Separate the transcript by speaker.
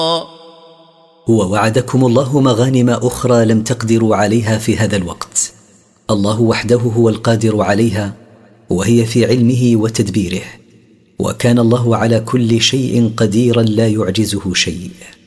Speaker 1: ووعدكم الله مغانم أخرى لم تقدروا عليها في هذا الوقت. الله وحده هو القادر عليها، وهي في علمه وتدبيره، وكان الله على كل شيء قديرا لا يعجزه شيء.